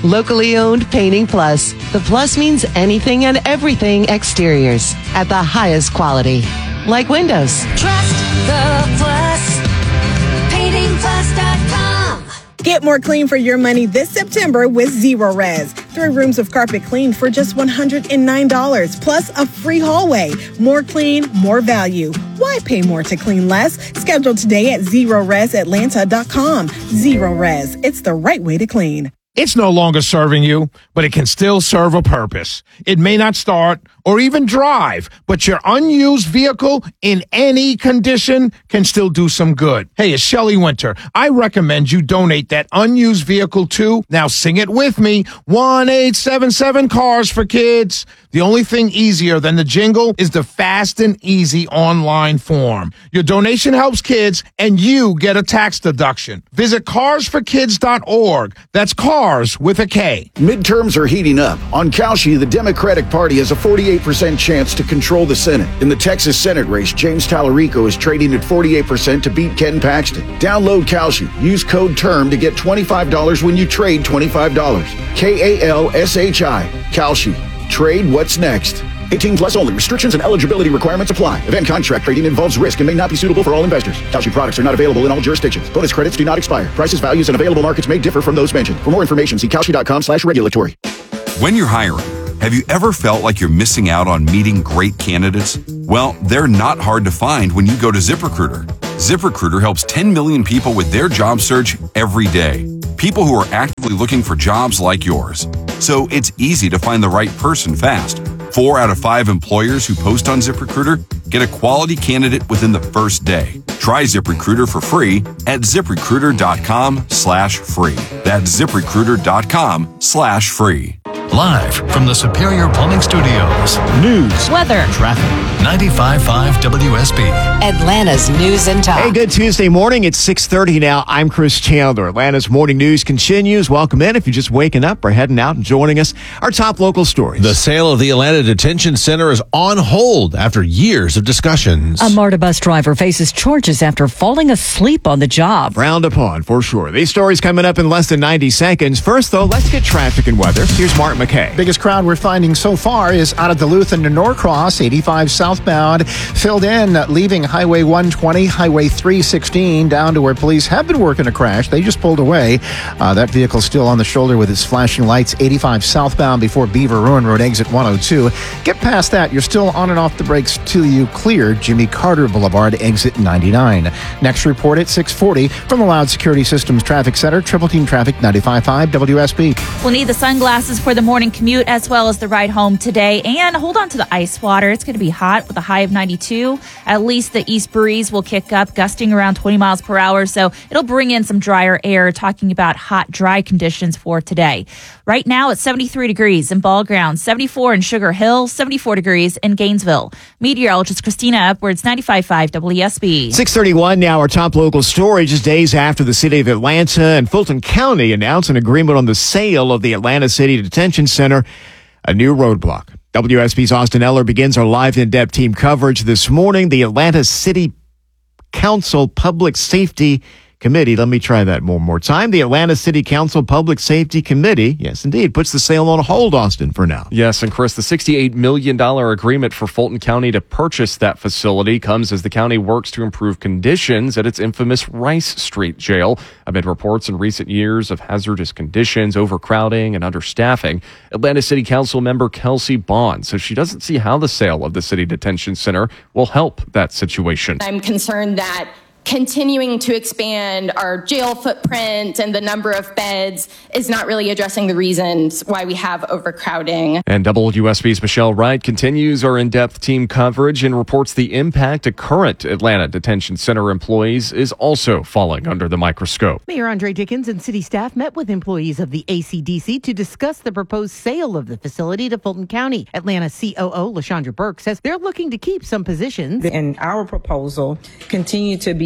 Locally owned Painting Plus. The plus means anything and everything exteriors at the highest quality. Like windows. Trust the Plus. painting plus dot com. Get more clean for your money this September with Zero Res. Three rooms of carpet cleaned for just one hundred nine dollars, plus a free hallway. More clean, more value. Why pay more to clean less? Schedule today at zero res atlanta dot com. Zero Res. It's the right way to clean. It's no longer serving you, but it can still serve a purpose. It may not start or even drive, but your unused vehicle in any condition can still do some good. Hey, it's Shelley Winter. I recommend you donate that unused vehicle to, now sing it with me, one eight seven seven Cars for Kids. The only thing easier than the jingle is the fast and easy online form. Your donation helps kids, and you get a tax deduction. Visit cars for kids dot org. That's cars with a K. Midterms are heating up. On Kalshi, the Democratic Party has a forty-eight percent chance to control the Senate. In the Texas Senate race, James Tallarico is trading at forty-eight percent to beat Ken Paxton. Download Kalshi. Use code TERM to get twenty-five dollars when you trade twenty-five dollars. K A L S H I. Kalshi. Trade what's next. eighteen plus only. Restrictions and eligibility requirements apply. Event contract trading involves risk and may not be suitable for all investors. Kalshi products are not available in all jurisdictions. Bonus credits do not expire. Prices, values, and available markets may differ from those mentioned. For more information, see kalshi dot com slash regulatory. When you're hiring, have you ever felt like you're missing out on meeting great candidates? Well, they're not hard to find when you go to ZipRecruiter. ZipRecruiter helps ten million people with their job search every day. People who are actively looking for jobs like yours. So it's easy to find the right person fast. Four out of five employers who post on ZipRecruiter get a quality candidate within the first day. Try ZipRecruiter for free at ZipRecruiter dot com slash free. That's ZipRecruiter dot com slash free. Live from the Superior Plumbing Studios. News, weather, traffic. ninety-five point five W S B. Atlanta's News and Talk. Hey, good Tuesday morning. It's six thirty now. I'm Chris Chandler. Atlanta's morning news continues. Welcome in. If you're just waking up or heading out and joining us, our top local stories. The sale of the Atlanta Detention Center is on hold after years of discussions. A MARTA bus driver faces charges after falling asleep on the job. Frowned upon, for sure. These stories coming up in less than ninety seconds. First, though, let's get traffic and weather. Here's Mark McKay. Biggest crowd we're finding so far is out of Duluth and to Norcross, eighty-five southbound, filled in, leaving Highway one twenty, Highway three sixteen, down to where police have been working a crash. They just pulled away. Uh, that vehicle still on the shoulder with its flashing lights, eighty-five southbound before Beaver Ruin Road, exit one oh two. Get past that, you're still on and off the brakes till you clear Jimmy Carter Boulevard, exit ninety-nine. Next report at six forty from the Loud Security Systems Traffic Center, Triple Team Traffic, ninety-five point five W S B. We'll need the sunglasses for the morning commute as well as the ride home today. And hold on to the ice water. It's going to be hot with a high of ninety-two. At least the east breeze will kick up, gusting around twenty miles per hour. So it'll bring in some drier air, talking about hot, dry conditions for today. Right now it's seventy-three degrees in Ball Ground, seventy-four in Sugar Hill, seventy-four degrees in Gainesville. Meteorologist Christina Upwards, ninety-five point five W S B. six thirty-one now, our top local story, just days after the city of Atlanta and Fulton County announced an agreement on the sale of the Atlanta City Detention Center, a new roadblock. W S B's Austin Eller begins our live in-depth team coverage this morning. The Atlanta City Council Public Safety Committee, let me try that one more time. The Atlanta City Council Public Safety Committee, yes indeed, puts the sale on hold, Austin, for now. Yes, and Chris, the sixty-eight million dollars agreement for Fulton County to purchase that facility comes as the county works to improve conditions at its infamous Rice Street jail amid reports in recent years of hazardous conditions, overcrowding, and understaffing. Atlanta City Council member Kelsey Bond says she doesn't see how the sale of the city detention center will help that situation. I'm concerned that continuing to expand our jail footprint and the number of beds is not really addressing the reasons why we have overcrowding. And W S B's Michelle Wright continues our in-depth team coverage and reports the impact of current Atlanta Detention Center employees is also falling under the microscope. Mayor Andre Dickens and city staff met with employees of the A C D C to discuss the proposed sale of the facility to Fulton County. Atlanta C O O LaShondra Burke says they're looking to keep some positions. And our proposal continue to be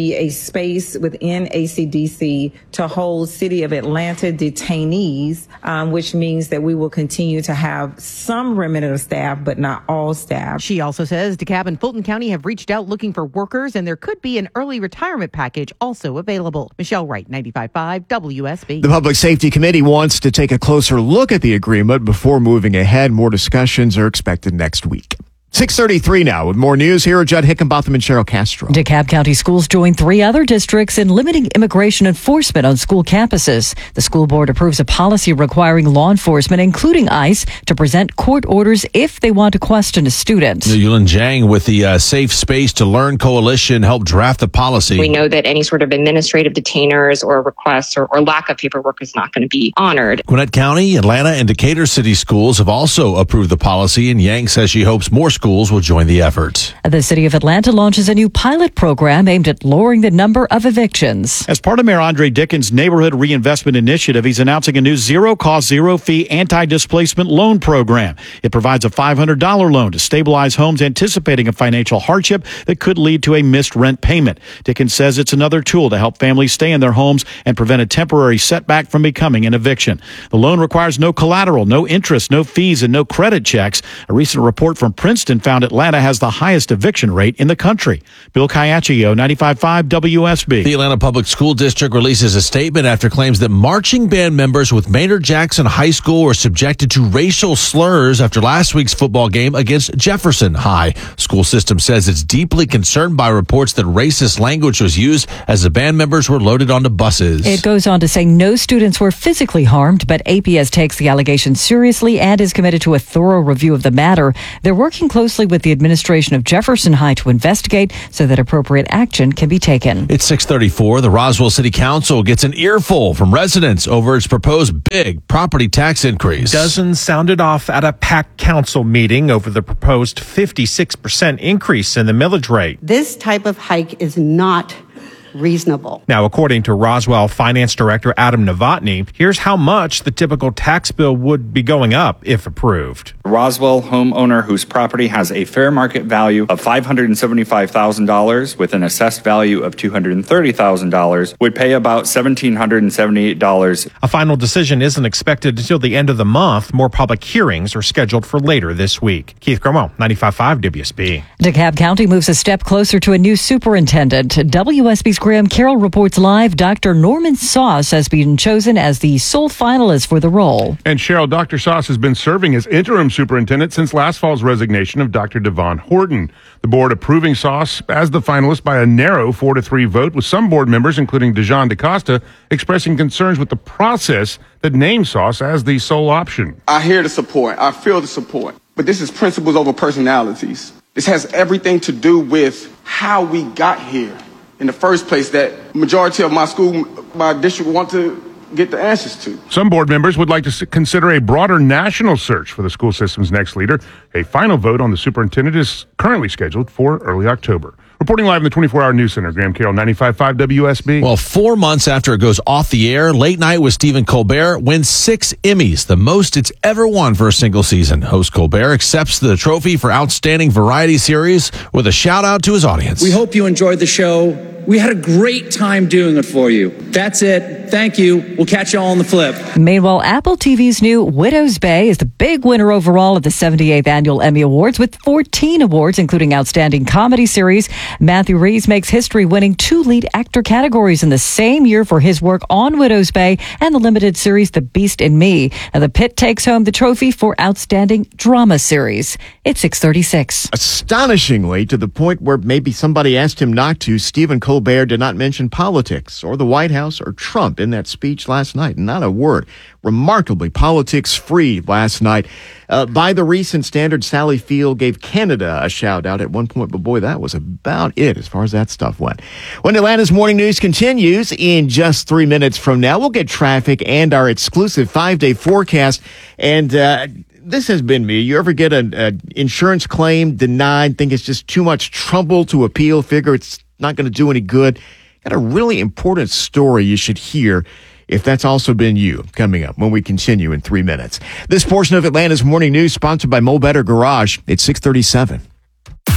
be a space within A C D C to hold City of Atlanta detainees, um, which means that we will continue to have some remnant of staff, but not all staff. She also says DeKalb and Fulton County have reached out looking for workers, and there could be an early retirement package also available. Michelle Wright, ninety-five point five W S B. The Public Safety Committee wants to take a closer look at the agreement before moving ahead. More discussions are expected next week. six thirty-three now with more news. Here are Judd Hickenbotham and Cheryl Castro. DeKalb County schools join three other districts in limiting immigration enforcement on school campuses. The school board approves a policy requiring law enforcement, including ICE, to present court orders if they want to question a student. Yulin Zhang with the uh, Safe Space to Learn Coalition helped draft the policy. We know that any sort of administrative detainers or requests or, or lack of paperwork is not going to be honored. Gwinnett County, Atlanta, and Decatur City schools have also approved the policy, and Yang says she hopes more schools will join the effort. The City of Atlanta launches a new pilot program aimed at lowering the number of evictions. As part of Mayor Andre Dickens' Neighborhood Reinvestment Initiative, he's announcing a new zero-cost, zero-fee anti-displacement loan program. It provides a five hundred dollars loan to stabilize homes anticipating a financial hardship that could lead to a missed rent payment. Dickens says it's another tool to help families stay in their homes and prevent a temporary setback from becoming an eviction. The loan requires no collateral, no interest, no fees, and no credit checks. A recent report from Princeton found Atlanta has the highest eviction rate in the country. Bill Caiaccio, ninety-five point five W S B. The Atlanta Public School District releases a statement after claims that marching band members with Maynard Jackson High School were subjected to racial slurs after last week's football game against Jefferson High. School system says it's deeply concerned by reports that racist language was used as the band members were loaded onto buses. It goes on to say no students were physically harmed, but A P S takes the allegations seriously and is committed to a thorough review of the matter. They're working closely with the administration of Jefferson High to investigate so that appropriate action can be taken. It's six thirty-four. The Roswell City Council gets an earful from residents over its proposed big property tax increase. Dozens sounded off at a packed council meeting over the proposed fifty-six percent increase in the millage rate. This type of hike is not reasonable. Now, according to Roswell Finance Director Adam Novotny, here's how much the typical tax bill would be going up if approved. A Roswell homeowner whose property has a fair market value of five hundred seventy-five thousand dollars with an assessed value of two hundred thirty thousand dollars would pay about one thousand seven hundred seventy-eight dollars. A final decision isn't expected until the end of the month. More public hearings are scheduled for later this week. Keith Cromwell, ninety-five point five W S B. DeKalb County moves a step closer to a new superintendent. W S B's Graham Carroll reports live. Doctor Norman Sauce has been chosen as the sole finalist for the role. And Cheryl, Doctor Sauce has been serving as interim superintendent since last fall's resignation of Doctor Devon Horton. The board approving Sauce as the finalist by a narrow four to three vote, with some board members, including Dejan DaCosta, expressing concerns with the process that named Sauce as the sole option. I hear the support. I feel the support. But this is principles over personalities. This has everything to do with how we got here in the first place, that majority of my school, my district, want to get the answers to. Some board members would like to consider a broader national search for the school system's next leader. A final vote on the superintendent is currently scheduled for early October. Reporting live in the twenty-four hour News Center, Graham Carroll, ninety-five point five W S B. Well, four months after it goes off the air, Late Night with Stephen Colbert wins six Emmys, the most it's ever won for a single season. Host Colbert accepts the trophy for Outstanding Variety Series with a shout out to his audience. We hope you enjoyed the show. We had a great time doing it for you. That's it. Thank you. We'll catch you all on the flip. Meanwhile, Apple T V's new Widow's Bay is the big winner overall at the seventy-eighth Annual Emmy Awards with fourteen awards, including Outstanding Comedy Series. Matthew Reeves makes history, winning two lead actor categories in the same year for his work on Widow's Bay and the limited series The Beast in Me. And the Pit takes home the trophy for Outstanding Drama Series. It's six thirty-six. Astonishingly, to the point where maybe somebody asked him not to, Stephen Colbert did not mention politics or the White House or Trump in that speech last night. Not a word. Remarkably politics-free last night. Uh, by the recent standard, Sally Field gave Canada a shout-out at one point, but boy, that was about it as far as that stuff went. When Atlanta's Morning News continues in just three minutes from now, we'll get traffic and our exclusive five-day forecast. And uh, this has been me. You ever get an uh, insurance claim denied, think it's just too much trouble to appeal, figure it's not going to do any good? Got a really important story you should hear if that's also been you, coming up when we continue in three minutes. This portion of Atlanta's Morning News sponsored by Mo Better Garage. It's six thirty-seven.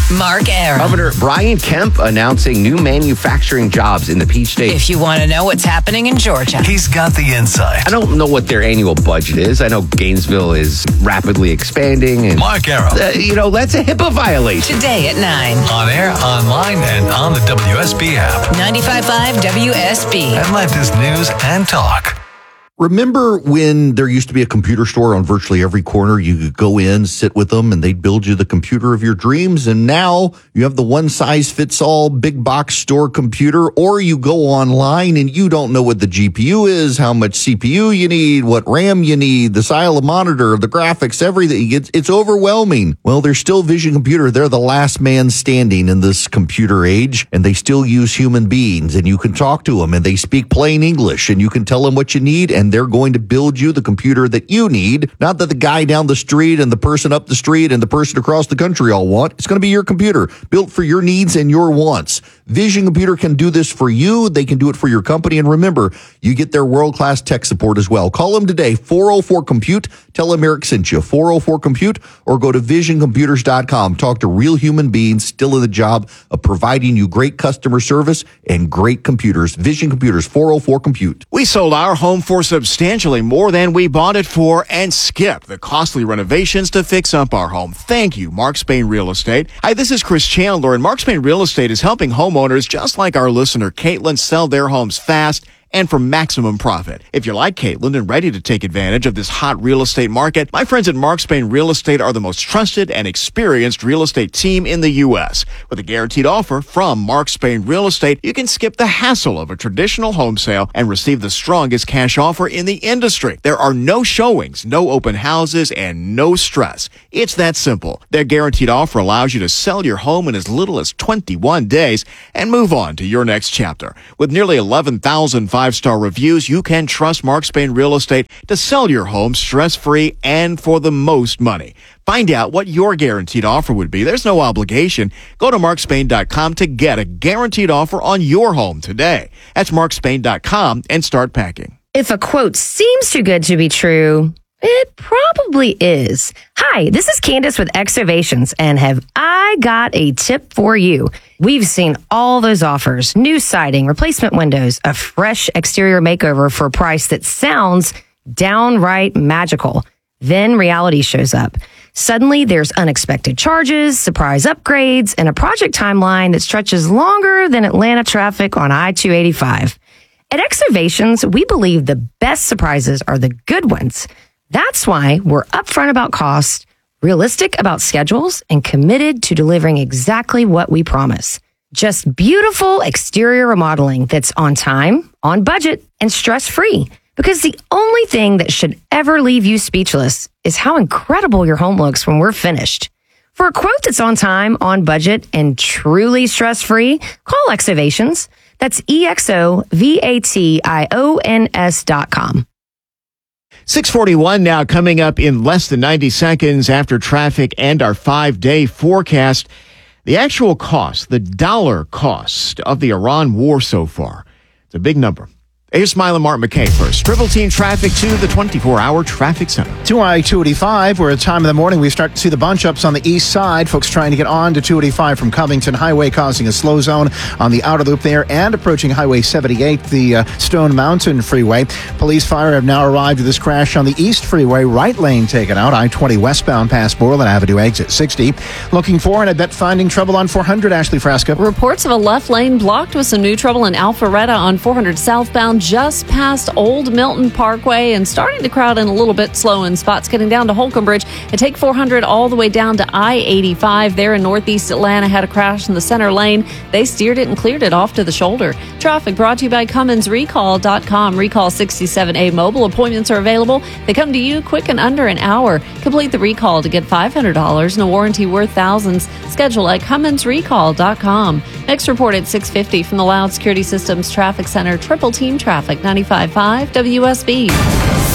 Mark Arum. Governor Brian Kemp announcing new manufacturing jobs in the Peach State. If you want to know what's happening in Georgia, he's got the insight. I don't know what their annual budget is. I know Gainesville is rapidly expanding. And, Mark Arum. Uh, you know, that's a HIPAA violation. Today at nine. On air, online, and on the W S B app. ninety-five point five W S B. Atlanta's News and Talk. Remember when there used to be a computer store on virtually every corner? You could go in, sit with them, and they'd build you the computer of your dreams. And now you have the one-size-fits-all big box store computer, or you go online and you don't know what the G P U is, how much C P U you need, what RAM you need, the style of monitor, the graphics, everything. It's, it's overwhelming. Well, there's still Vision Computer. They're the last man standing in this computer age, and they still use human beings, and you can talk to them, and they speak plain English, and you can tell them what you need, and they're going to build you the computer that you need, not that the guy down the street and the person up the street and the person across the country all want. It's going to be your computer, built for your needs and your wants. Vision Computer can do this for you. They can do it for your company. And remember, you get their world-class tech support as well. Call them today, four oh four compute. Tell them Eric sent you, four oh four compute, or go to vision computers dot com. Talk to real human beings still in the job of providing you great customer service and great computers. Vision Computers, four oh four compute. We sold our home for substantially more than we bought it for and skipped the costly renovations to fix up our home. Thank you, Mark Spain Real Estate. Hi, this is Chris Chandler, and Mark Spain Real Estate is helping homeowners just like our listener Caitlin sell their homes fast and for maximum profit. If you're like Caitlin and ready to take advantage of this hot real estate market, my friends at Mark Spain Real Estate are the most trusted and experienced real estate team in the U S. With a guaranteed offer from Mark Spain Real Estate, you can skip the hassle of a traditional home sale and receive the strongest cash offer in the industry. There are no showings, no open houses, and no stress. It's that simple. Their guaranteed offer allows you to sell your home in as little as twenty-one days and move on to your next chapter. With nearly eleven thousand five-star reviews, you can trust Mark Spain Real Estate to sell your home stress-free and for the most money. Find out what your guaranteed offer would be. There's no obligation. Go to mark spain dot com to get a guaranteed offer on your home today. That's mark spain dot com and start packing. If a quote seems too good to be true, it probably is. Hi, this is Candace with Excavations, and have I got a tip for you. We've seen all those offers, new siding, replacement windows, a fresh exterior makeover for a price that sounds downright magical. Then reality shows up. Suddenly, there's unexpected charges, surprise upgrades, and a project timeline that stretches longer than Atlanta traffic on I two eighty-five. At Excavations, we believe the best surprises are the good ones. That's why we're upfront about cost, realistic about schedules, and committed to delivering exactly what we promise. Just beautiful exterior remodeling that's on time, on budget, and stress-free. Because the only thing that should ever leave you speechless is how incredible your home looks when we're finished. For a quote that's on time, on budget, and truly stress-free, call Excavations. That's E X O V A T I O N S dot com. six forty-one now, coming up in less than ninety seconds after traffic and our five-day forecast. The actual cost, the dollar cost of the Iran war so far, it's a big number. Here's Smile and Mark McKay first. Triple team traffic to the twenty-four hour traffic center. To I two eighty-five, where at time of the morning we start to see the bunch ups on the east side. Folks trying to get on to two eighty-five from Covington Highway, causing a slow zone on the outer loop there, and approaching Highway seventy-eight, the uh, Stone Mountain Freeway. Police fire have now arrived at this crash on the East Freeway. Right lane taken out. I twenty westbound past Borland Avenue, exit sixty. Looking for, and I bet finding trouble on four hundred, Ashley Frasca. Reports of a left lane blocked with some new trouble in Alpharetta on four hundred southbound, just past Old Milton Parkway, and starting to crowd in a little bit slow in spots getting down to Holcomb Bridge, and take four hundred all the way down to I eighty-five there in northeast Atlanta. Had a crash in the center lane. They steered it and cleared it off to the shoulder. Traffic brought to you by Cummins Recall dot com. Recall sixty-seven A mobile appointments are available. They come to you quick in under an hour. Complete the recall to get five hundred dollars and a warranty worth thousands. Schedule at Cummins Recall dot com. Next report at six fifty from the Loud Security Systems Traffic Center. Triple Team Traffic, ninety-five point five W S B.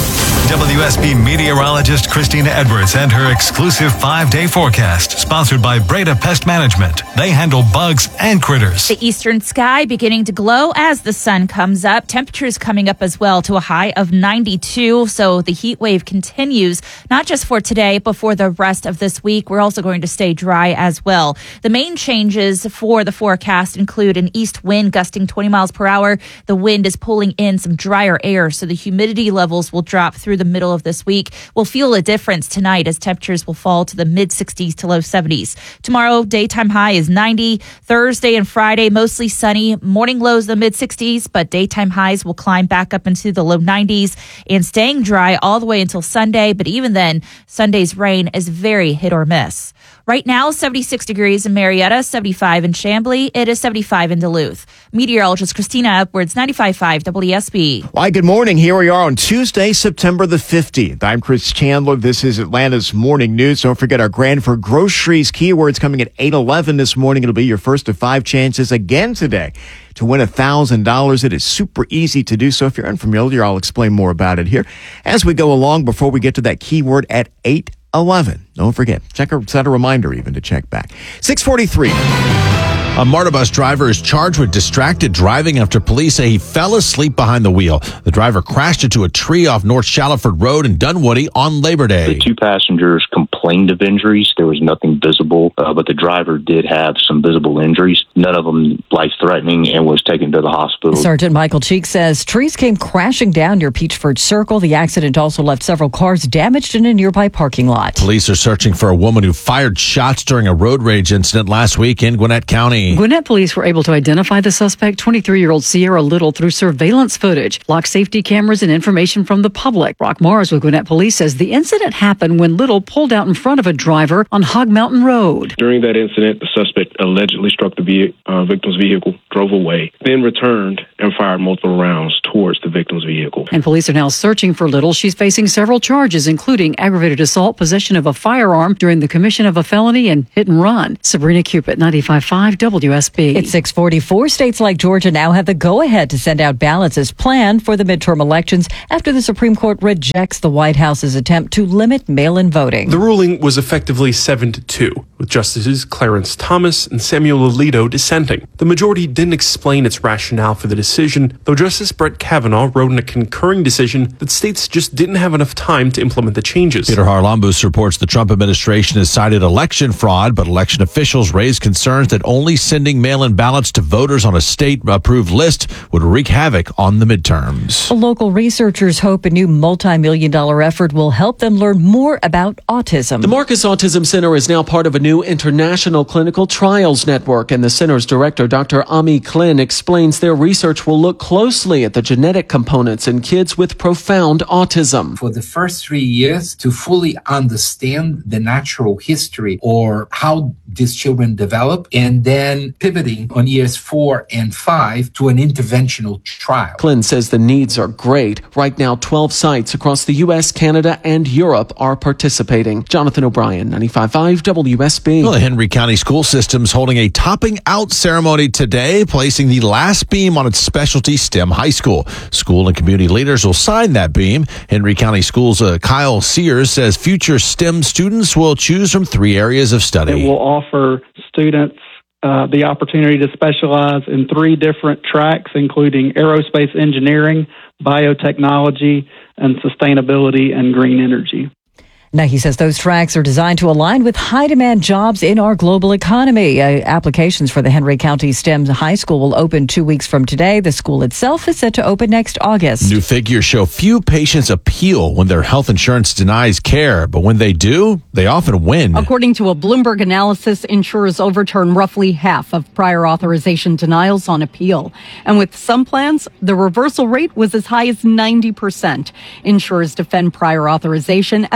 W S B meteorologist Christina Edwards and her exclusive five-day forecast, sponsored by Breda Pest Management. They handle bugs and critters. The eastern sky beginning to glow as the sun comes up. Temperatures coming up as well to a high of ninety-two. So the heat wave continues, not just for today, but for the rest of this week. We're also going to stay dry as well. The main changes for the forecast include an east wind gusting twenty miles per hour. The wind is pulling in some drier air, so the humidity levels will drop through the middle of this week. We'll feel a difference tonight as temperatures will fall to the mid sixties to low seventies. Tomorrow, daytime high is ninety. Thursday and Friday, mostly sunny. Morning lows in the mid sixties, but daytime highs will climb back up into the low nineties and staying dry all the way until Sunday. But even then, Sunday's rain is very hit or miss. Right now, seventy-six degrees in Marietta, seventy-five in Chamblee. It is seventy-five in Duluth. Meteorologist Christina Edwards, ninety-five point five W S B. Why, good morning. Here we are on Tuesday, September the fifteenth. I'm Chris Chandler. This is Atlanta's Morning News. Don't forget our Grand for Groceries keywords coming at eight eleven this morning. It'll be your first of five chances again today to win one thousand dollars. It is super easy to do so. If you're unfamiliar, I'll explain more about it here as we go along before we get to that keyword at eight eleven. Don't forget, check or set a reminder even to check back. six forty-three. A MARTA bus driver is charged with distracted driving after police say he fell asleep behind the wheel. The driver crashed into a tree off North Shallowford Road in Dunwoody on Labor Day. The two passengers complained of injuries. There was nothing visible, uh, but the driver did have some visible injuries. None of them life-threatening, and was taken to the hospital. Sergeant Michael Cheek says trees came crashing down near Peachford Circle. The accident also left several cars damaged in a nearby parking lot. Police are searching for a woman who fired shots during a road rage incident last week in Gwinnett County. Gwinnett police were able to identify the suspect, twenty-three-year-old Sierra Little, through surveillance footage, lock safety cameras, and information from the public. Brock Mars with Gwinnett Police says the incident happened when Little pulled out in front of a driver on Hog Mountain Road. During that incident, the suspect allegedly struck the ve- uh, victim's vehicle, drove away, then returned and fired multiple rounds towards the victim's vehicle. And police are now searching for Little. She's facing several charges, including aggravated assault, possession of a firearm during the commission of a felony, and hit and run. Sabrina Cupid, ninety-five point five W S B. It's six forty-four. States like Georgia now have the go-ahead to send out ballots as planned for the midterm elections after the Supreme Court rejects the White House's attempt to limit mail-in voting. The ruling was effectively seven to two, with Justices Clarence Thomas and Samuel Alito dissenting. The majority didn't explain its rationale for the decision, though Justice Brett Kavanaugh wrote in a concurring decision that states just didn't have enough time to implement the changes. Peter Harlambus reports the Trump administration has cited election fraud, but election officials raise concerns that only sending mail-in ballots to voters on a state-approved list would wreak havoc on the midterms. The local researchers hope a new multi-million dollar effort will help them learn more about autism. The Marcus Autism Center is now part of a new international clinical trials network, and the center's director, Doctor Ami Klin, explains their research will look closely at the genetic components in kids with profound autism. For the first three years, to fully understand the natural history or how these children develop, and then pivoting on years four and five to an interventional trial. Klin says the needs are great. Right now, twelve sites across the U S, Canada, and Europe are participating. Jonathan O'Brien, ninety-five point five W S B. Well, the Henry County School System's holding a topping out ceremony today, placing the last beam on its specialty STEM high school. School and community leaders will sign that beam. Henry County Schools' uh, Kyle Sears says future STEM students will choose from three areas of study. It will offer students uh, the opportunity to specialize in three different tracks, including aerospace engineering, biotechnology, and sustainability and green energy. Now, he says those tracks are designed to align with high-demand jobs in our global economy. Uh, applications for the Henry County STEM High School will open two weeks from today. The school itself is set to open next August. New figures show few patients appeal when their health insurance denies care, but when they do, they often win. According to a Bloomberg analysis, insurers overturn roughly half of prior authorization denials on appeal. And with some plans, the reversal rate was as high as ninety percent. Insurers defend prior authorization as a crucial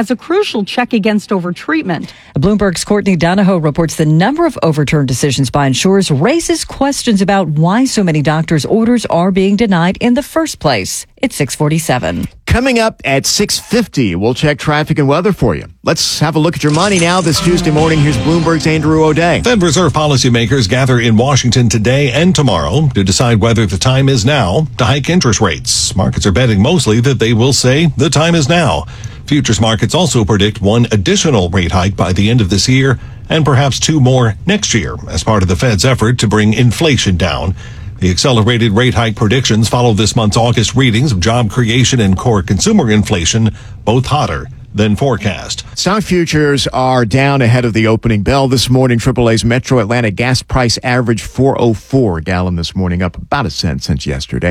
crucial check against overtreatment. Bloomberg's Courtney Donahoe reports the number of overturned decisions by insurers raises questions about why so many doctors' orders are being denied in the first place. It's six forty-seven. Coming up at six fifty, we'll check traffic and weather for you. Let's have a look at your money now this Tuesday morning. Here's Bloomberg's Andrew O'Day. Fed Reserve policymakers gather in Washington today and tomorrow to decide whether the time is now to hike interest rates. Markets are betting mostly that they will say the time is now. Futures markets also predict one additional rate hike by the end of this year and perhaps two more next year as part of the Fed's effort to bring inflation down. The accelerated rate hike predictions follow this month's August readings of job creation and core consumer inflation, both hotter than forecast. Stock futures are down ahead of the opening bell this morning. triple A's Metro Atlanta gas price average four oh four a gallon this morning, up about a cent since yesterday.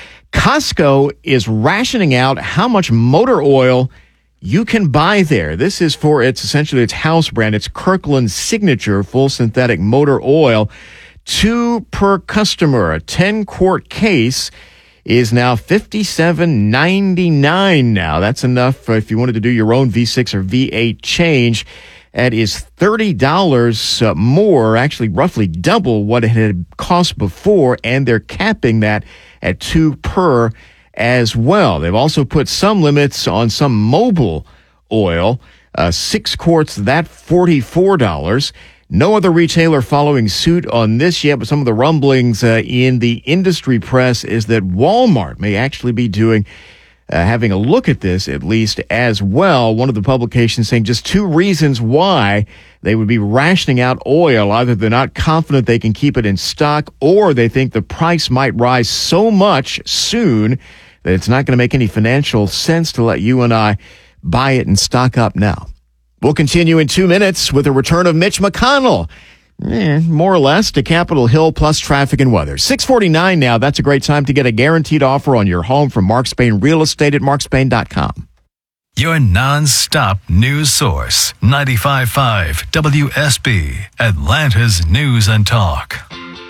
Costco is rationing out how much motor oil you can buy there. This is for its essentially its house brand. It's Kirkland Signature full synthetic motor oil. Two per customer. A ten quart case is now fifty-seven ninety-nine now. That's enough if you wanted to do your own V six or V eight change. That is thirty dollars more, actually roughly double what it had cost before, and they're capping that at two per as well. They've also put some limits on some mobile oil. Uh, six quarts, that forty-four dollars. No other retailer following suit on this yet, but some of the rumblings uh, in the industry press is that Walmart may actually be doing, uh, having a look at this at least as well. One of the publications saying just two reasons why they would be rationing out oil. Either they're not confident they can keep it in stock, or they think the price might rise so much soon that it's not going to make any financial sense to let you and I buy it and stock up now. We'll continue in two minutes with the return of Mitch McConnell, eh, more or less, to Capitol Hill, plus traffic and weather. six forty-nine now. That's a great time to get a guaranteed offer on your home from Mark Spain Real Estate at mark spain dot com. Your non-stop news source, ninety-five point five W S B, Atlanta's News and Talk.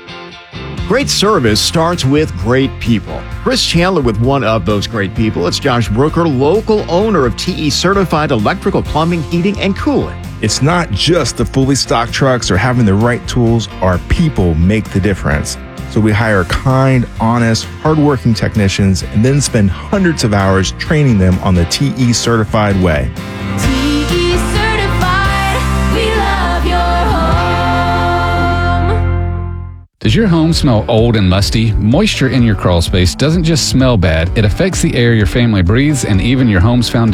Great service starts with great people. Chris Chandler with one of those great people. It's Josh Brooker, local owner of T E certified electrical, plumbing, heating, and cooling. It's not just the fully stocked trucks or having the right tools. Our people make the difference. So we hire kind, honest, hardworking technicians and then spend hundreds of hours training them on the T E certified way. Does your home smell old and musty? Moisture in your crawl space doesn't just smell bad, it affects the air your family breathes and even your home's foundation.